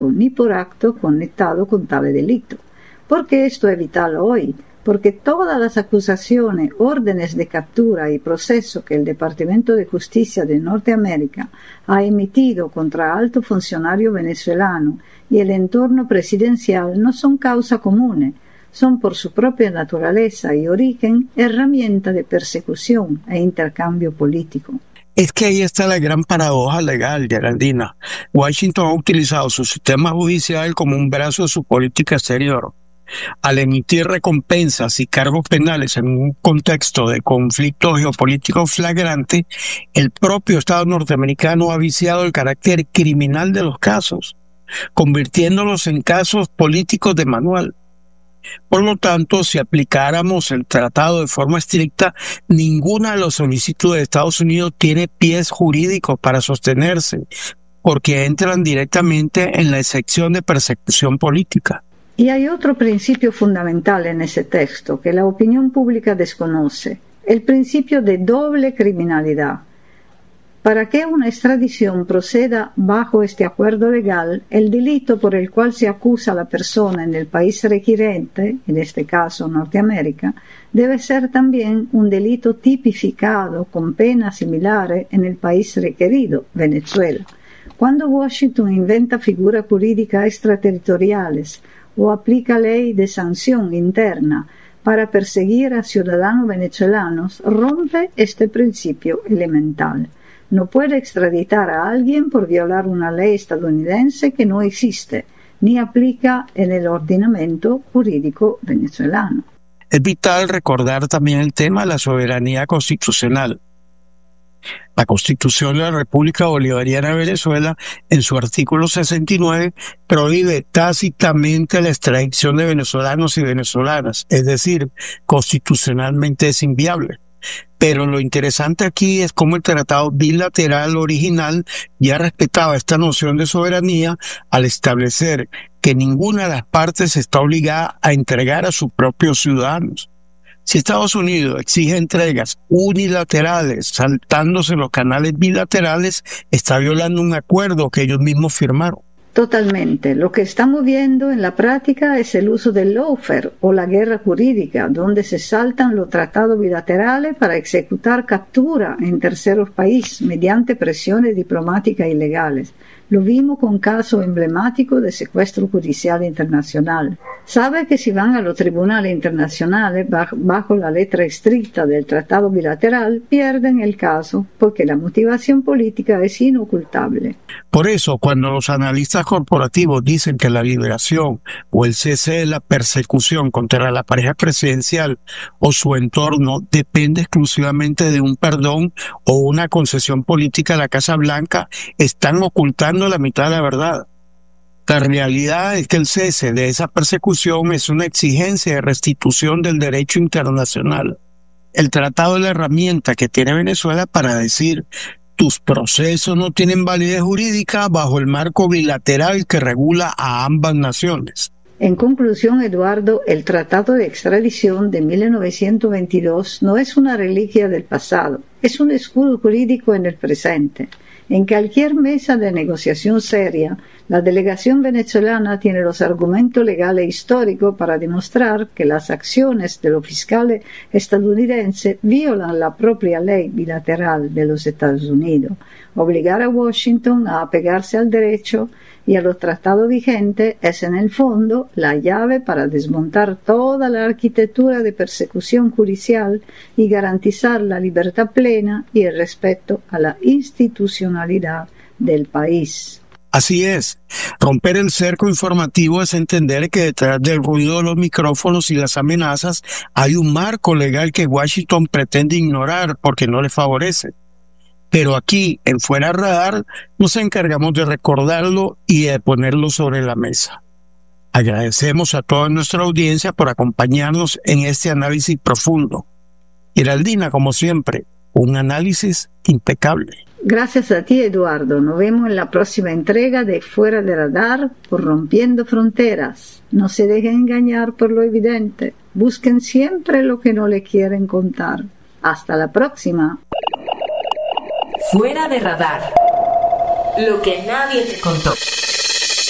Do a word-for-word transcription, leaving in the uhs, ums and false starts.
ni por acto conectado con tal delito. ¿Por qué esto es vital hoy? Porque todas las acusaciones, órdenes de captura y proceso que el Departamento de Justicia de Norteamérica ha emitido contra alto funcionario venezolano y el entorno presidencial no son causa común, son por su propia naturaleza y origen herramienta de persecución e intercambio político. Es que ahí está la gran paradoja legal, Geraldina. Washington ha utilizado su sistema judicial como un brazo de su política exterior. Al emitir recompensas y cargos penales en un contexto de conflicto geopolítico flagrante, el propio Estado norteamericano ha viciado el carácter criminal de los casos, convirtiéndolos en casos políticos de manual. Por lo tanto, si aplicáramos el tratado de forma estricta, ninguna de las solicitudes de Estados Unidos tiene pies jurídicos para sostenerse, porque entran directamente en la sección de persecución política. Y hay otro principio fundamental en ese texto que la opinión pública desconoce, el principio de doble criminalidad. Para que una extradición proceda bajo este acuerdo legal, el delito por el cual se acusa a la persona en el país requirente, en este caso Norteamérica, debe ser también un delito tipificado con penas similares en el país requerido, Venezuela. Cuando Washington inventa figuras jurídicas extraterritoriales o aplica ley de sanción interna para perseguir a ciudadanos venezolanos, rompe este principio elemental. No puede extraditar a alguien por violar una ley estadounidense que no existe, ni aplica en el ordenamiento jurídico venezolano. Es vital recordar también el tema de la soberanía constitucional. La Constitución de la República Bolivariana de Venezuela, en su artículo sesenta y nueve, prohíbe tácitamente la extradición de venezolanos y venezolanas, es decir, constitucionalmente es inviable. Pero lo interesante aquí es cómo el tratado bilateral original ya respetaba esta noción de soberanía al establecer que ninguna de las partes está obligada a entregar a sus propios ciudadanos. Si Estados Unidos exige entregas unilaterales, saltándose los canales bilaterales, está violando un acuerdo que ellos mismos firmaron. Totalmente. Lo que estamos viendo en la práctica es el uso del lawfare o la guerra jurídica, donde se saltan los tratados bilaterales para ejecutar captura en terceros países mediante presiones diplomáticas ilegales. Lo vimos con casos emblemáticos de secuestro judicial internacional. Sabe que si van a los tribunales internacionales bajo la letra estricta del tratado bilateral, pierden el caso porque la motivación política es inocultable. Por eso, cuando los analistas corporativos dicen que la liberación o el cese de la persecución contra la pareja presidencial o su entorno depende exclusivamente de un perdón o una concesión política a la Casa Blanca, están ocultando la mitad de la verdad. La realidad es que el cese de esa persecución es una exigencia de restitución del derecho internacional. El tratado es la herramienta que tiene Venezuela para decir: tus procesos no tienen validez jurídica bajo el marco bilateral que regula a ambas naciones. En conclusión, Eduardo, el Tratado de Extradición de mil novecientos veintidós no es una reliquia del pasado, es un escudo jurídico en el presente. En cualquier mesa de negociación seria, la delegación venezolana tiene los argumentos legales históricos para demostrar que las acciones de los fiscales estadounidenses violan la propia ley bilateral de los Estados Unidos, obligar a Washington a apegarse al derecho y a los tratados vigentes es en el fondo la llave para desmontar toda la arquitectura de persecución judicial y garantizar la libertad plena y el respeto a la institucionalidad del país. Así es. Romper el cerco informativo es entender que detrás del ruido de los micrófonos y las amenazas hay un marco legal que Washington pretende ignorar porque no le favorece. Pero aquí, en Fuera Radar, nos encargamos de recordarlo y de ponerlo sobre la mesa. Agradecemos a toda nuestra audiencia por acompañarnos en este análisis profundo. Geraldina, como siempre, un análisis impecable. Gracias a ti, Eduardo. Nos vemos en la próxima entrega de Fuera de Radar por Rompiendo Fronteras. No se dejen engañar por lo evidente. Busquen siempre lo que no le quieren contar. Hasta la próxima. Fuera de Radar. Lo que nadie te contó.